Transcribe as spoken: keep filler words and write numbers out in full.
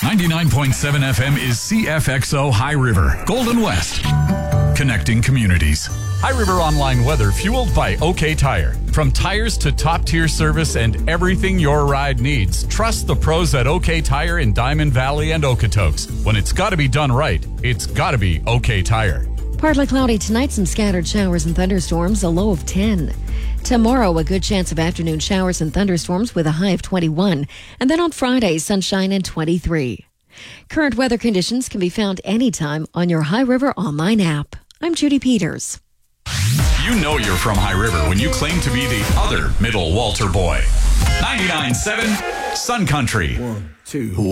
ninety-nine point seven F M is C F X O High River, Golden West. Connecting communities. High River Online weather fueled by OK Tire. From tires to top-tier service and everything your ride needs, trust the pros at OK Tire in Diamond Valley and Okotoks. When it's got to be done right, it's got to be OK Tire. Partly cloudy tonight, some scattered showers and thunderstorms, a low of ten. Tomorrow, a good chance of afternoon showers and thunderstorms with a high of twenty-one. And then on Friday, sunshine and twenty-three. Current weather conditions can be found anytime on your High River online app. I'm Judy Peters. You know you're from High River when you claim to be the other Middle Walter boy. ninety-nine point seven Sun Country. One, two.